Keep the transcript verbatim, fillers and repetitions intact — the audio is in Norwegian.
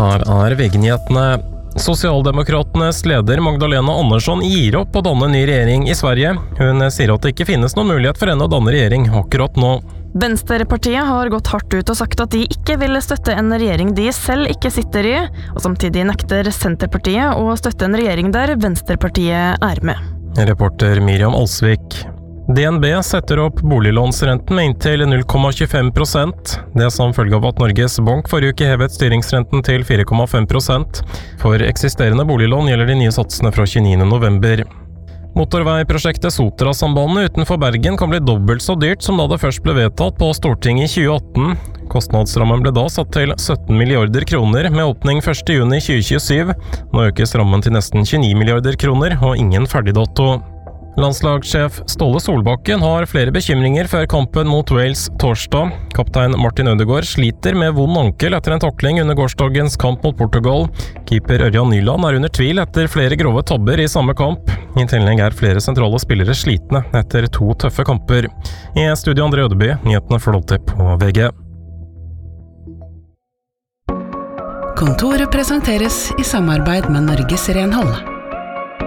Her er V G-nyhetene. Sosialdemokratenes leder Magdalena Andersson gir opp å danne ny regjering i Sverige. Hun sier at det ikke finnes noen mulighet for henne å danne regjering akkurat nå. Venstrepartiet har gått hardt ut og sagt at de ikke vil støtte en regjering de selv ikke sitter i, og samtidig nekter Senterpartiet å støtte en regjering der Venstrepartiet er med. Reporter Miriam Alsvik. D N B setter opp boliglånsrenten med inntil null komma tjuefem prosent. Det som følge av at Norges Bank forrige uke hevet styringsrenten til fire komma fem prosent. For eksisterende boliglån gjelder de nye satsene fra tjueniende november. Motorveiprosjektet Sotrasambandet utenfor Bergen kan bli dobbelt så dyrt som da det først ble vedtatt på Stortinget i tjue atten. Kostnadsrammen ble da satt til sytten milliarder kroner med åpning første juni tjue tjuesyv. Nå økes rammen til nesten tjueni milliarder kroner og ingen ferdigdato. Landslagssjef Ståle Solbakken har flere bekymringer før kampen mot Wales torsdag. Kaptein Martin Ødegaard sliter med vond ankel etter en takling under gårsdagens kamp mot Portugal. Keeper Ørjan Nyland er under tvil etter flere grove tabber i samme kamp. I tillegg er flere sentrale spillere slitne etter to tøffe kamper. I studio André Ødeby, nyhetene får lov til på V G. Kontoret presenteres i samarbeid med Norges Renhold.